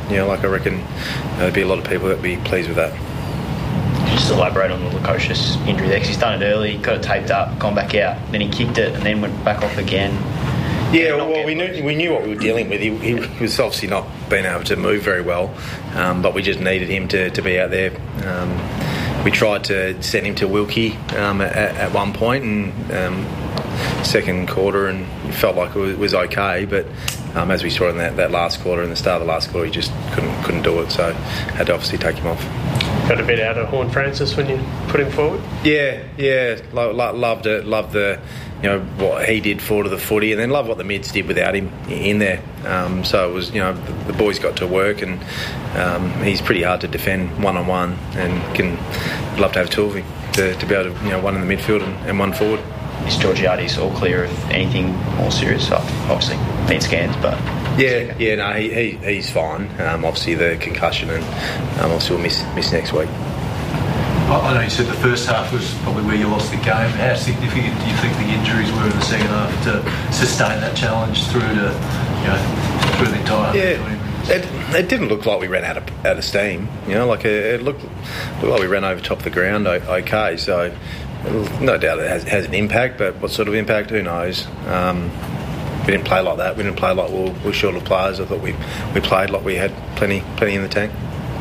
I reckon there'd be a lot of people that'd be pleased with that. Just elaborate on the Lukosius injury there, because he's done it early, got it taped up, gone back out, then he kicked it and then went back off again. Yeah, well, we knew what we were dealing with. He was obviously not being able to move very well, but we just needed him to be out there. We tried to send him to Wilkie at one point, and second quarter, and it felt like it was okay, but as we saw in that last quarter, in the start of the last quarter, he just couldn't do it, so had to obviously take him off. Got a bit out of Horne-Francis when you put him forward? Yeah, loved it, loved the what he did forward of the footy, and then loved what the mids did without him in there. So it was, the boys got to work, and he's pretty hard to defend one-on-one, and love to have two of him to be able to, one in the midfield and one forward. Is Georgiades all clear of anything more serious? Obviously, need scans, but... No, he's fine. Obviously the concussion, and obviously we'll miss next week. I know you said the first half was probably where you lost the game. How significant do you think the injuries were in the second half to sustain that challenge through the entire? Yeah, it didn't look like we ran out of steam. It looked like we ran over top of the ground okay. So no doubt it has an impact, but what sort of impact? Who knows? We didn't play like that. We didn't play like we're short of players. I thought we played like we had plenty in the tank.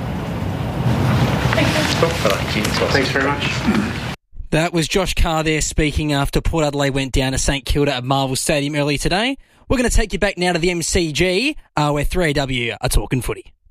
Thanks very much. That was Josh Carr there speaking after Port Adelaide went down to St Kilda at Marvel Stadium earlier today. We're going to take you back now to the MCG, where 3AW are talking footy.